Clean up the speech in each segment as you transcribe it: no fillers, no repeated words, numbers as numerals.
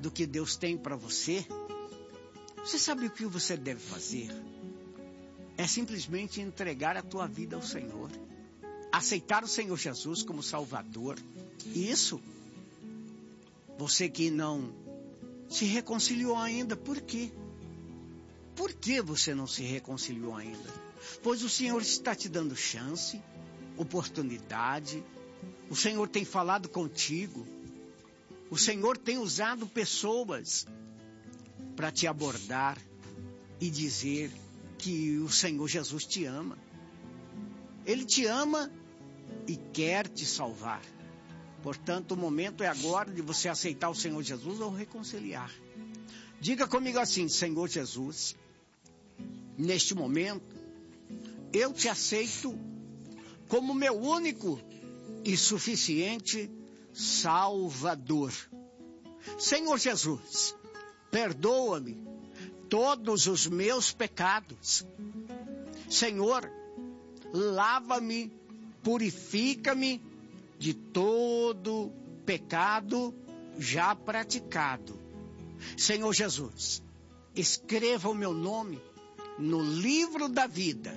do que Deus tem para você, você sabe o que você deve fazer? É simplesmente entregar a tua vida ao Senhor. Aceitar o Senhor Jesus como Salvador. Isso. Você que não se reconciliou ainda, por quê? Por que você não se reconciliou ainda? Pois o Senhor está te dando chance, oportunidade. O Senhor tem falado contigo. O Senhor tem usado pessoas para te abordar e dizer que o Senhor Jesus te ama. Ele te ama e quer te salvar. Portanto, o momento é agora de você aceitar o Senhor Jesus ou reconciliar. Diga comigo assim: Senhor Jesus, neste momento, eu te aceito como meu único e suficiente Salvador. Senhor Jesus, perdoa-me todos os meus pecados. Senhor, lava-me, purifica-me de todo pecado já praticado. Senhor Jesus, escreva o meu nome no livro da vida.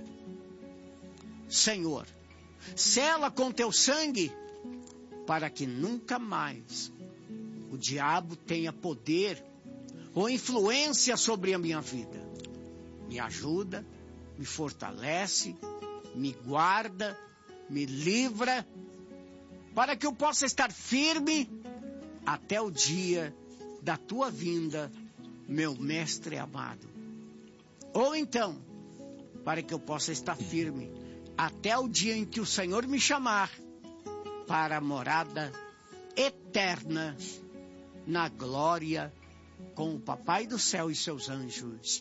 Senhor, sela com teu sangue para que nunca mais o diabo tenha poder ou influência sobre a minha vida. Me ajuda, me fortalece, me guarda, me livra, para que eu possa estar firme até o dia da tua vinda, meu mestre amado. Ou então, para que eu possa estar firme até o dia em que o Senhor me chamar para a morada eterna na glória com o Papai do céu e seus anjos.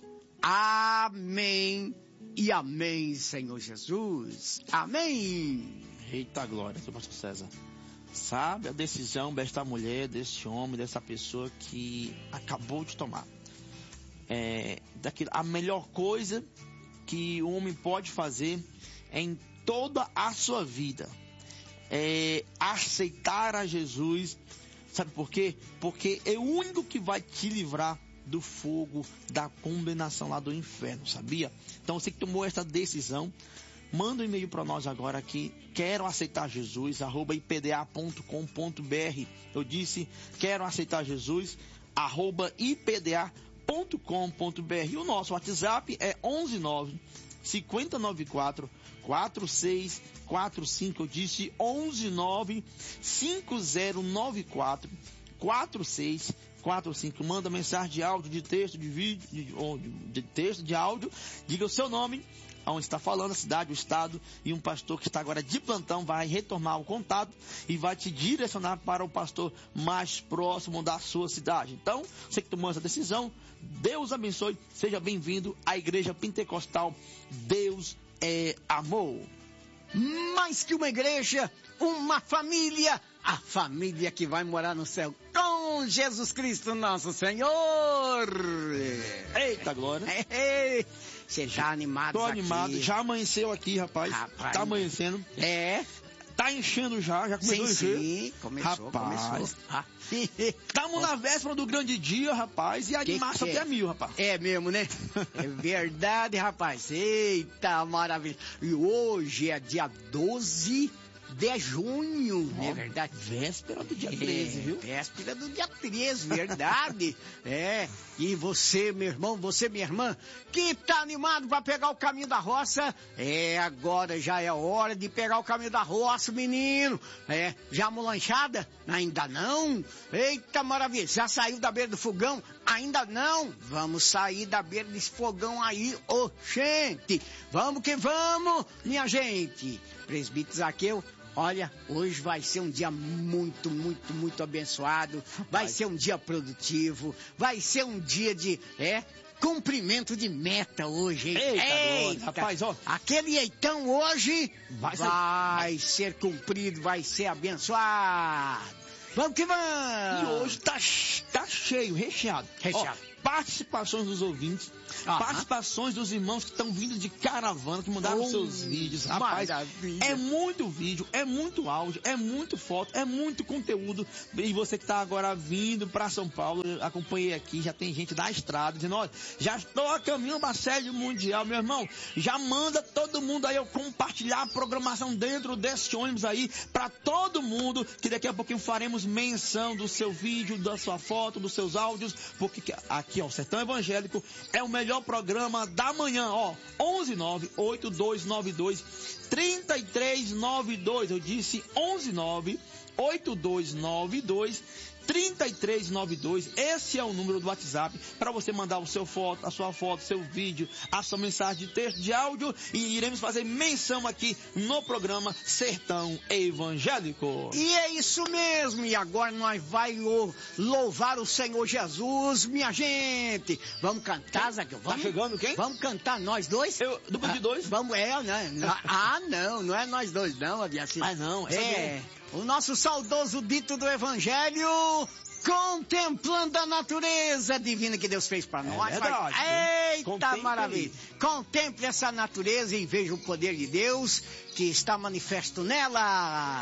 Amém e amém, Senhor Jesus. Amém. Eita glória, seu pastor César. Sabe a decisão desta mulher, deste homem, dessa pessoa que acabou de tomar. A melhor coisa que o homem pode fazer em toda a sua vida é aceitar a Jesus. Sabe por quê? Porque é o único que vai te livrar do fogo da condenação lá do inferno, sabia? Então você que tomou essa decisão, manda um e-mail para nós agora aqui, quero aceitar Jesus, @ipda.com.br. Eu disse, quero aceitar Jesus, @ipda.com.br. E o nosso WhatsApp é 119 5094 4645. Eu disse 119 5094 4645. Manda mensagem de áudio, de texto, de vídeo, de texto, de áudio. Diga o seu nome, onde está falando, a cidade, o estado, e um pastor que está agora de plantão vai retornar o contato e vai te direcionar para o pastor mais próximo da sua cidade. Então, você que tomou essa decisão, Deus abençoe, seja bem-vindo à Igreja Pentecostal Deus é Amor. Mais que uma igreja, uma família, a família que vai morar no céu com Jesus Cristo nosso Senhor. Eita glória. Você tá animado? Tô animado, já amanheceu aqui, rapaz. Tá amanhecendo. Tá enchendo já começou a encher. Sim, começou. Estamos na véspera do grande dia, rapaz, e a de março até 1000, rapaz. É mesmo, né? É verdade, rapaz. Eita, maravilha. E hoje é dia 12 de junho, não é verdade? Véspera do dia 13, viu? Véspera do dia 13, verdade. E você, meu irmão, você, minha irmã, que tá animado para pegar o caminho da roça, agora já é hora de pegar o caminho da roça, menino. Já molanchada? Ainda não? Eita, maravilha. Já saiu da beira do fogão? Ainda não? Vamos sair da beira desse fogão aí, gente. Vamos que vamos, minha gente. Presbítero Zaqueu, olha, hoje vai ser um dia muito, muito, muito abençoado. Vai ser um dia produtivo. Vai ser um dia de, cumprimento de meta hoje, hein? Eita, rapaz, ó. Aquele eitão hoje vai ser cumprido, vai ser abençoado. Vamos que vamos! E hoje tá cheio, recheado. Recheado. participações dos ouvintes, participações dos irmãos que estão vindo de caravana, que mandaram seus vídeos. Rapaz, é muito vídeo, é muito áudio, é muito foto, é muito conteúdo. E você que está agora vindo para São Paulo, eu acompanhei aqui, já tem gente da estrada dizendo, olha, já estou a caminho da sede mundial, meu irmão, já manda todo mundo aí eu compartilhar a programação dentro desse ônibus aí, para todo mundo, que daqui a pouquinho faremos menção do seu vídeo, da sua foto, dos seus áudios, porque aqui, ó, o Sertão Evangélico é o melhor programa da manhã, ó, 11982923392, eu disse 11982923392, esse é o número do WhatsApp para você mandar o seu foto, a sua foto, seu vídeo, a sua mensagem de texto, de áudio, e iremos fazer menção aqui no programa Sertão Evangélico. E é isso mesmo, e agora nós vai louvar o Senhor Jesus, minha gente. Vamos cantar, Zaqueu? Tá chegando quem? Vamos cantar nós dois? Dupla de dois? Vamos, né? Não é nós dois não, Abiaci. Não, o nosso saudoso dito do Evangelho, contemplando a natureza divina que Deus fez para nós. Verdade, Eita, maravilha! Contemple essa natureza e veja o poder de Deus que está manifesto nela.